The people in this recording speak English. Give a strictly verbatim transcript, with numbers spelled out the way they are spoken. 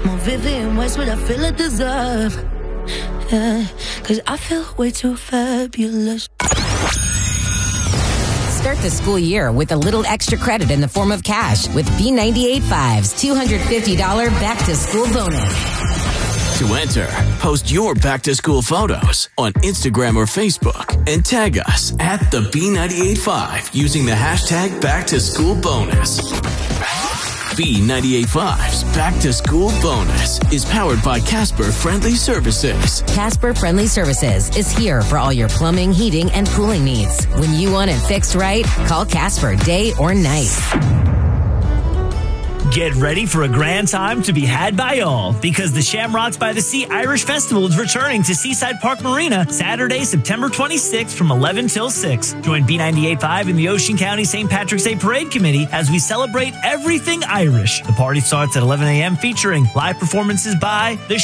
More Vivian Westwood, I feel I deserve. Yeah, cause I feel way too fabulous. Start the school year with a little extra credit in the form of cash with B ninety-eight point five's two hundred fifty dollars back-to-school bonus. To enter, post your back-to-school photos on Instagram or Facebook and tag us at the B ninety-eight point five using the hashtag back-to-school-bonus. B ninety-eight point five's Back-to-School Bonus is powered by Casper Friendly Services. Casper Friendly Services is here for all your plumbing, heating, and cooling needs. When you want it fixed right, call Casper day or night. Get ready for a grand time to be had by all, because the Shamrocks by the Sea Irish Festival is returning to Seaside Park Marina Saturday, September twenty-sixth from eleven till six. Join B ninety-eight point five and the Ocean County Saint Patrick's Day Parade Committee as we celebrate everything Irish. The party starts at eleven a.m. featuring live performances by the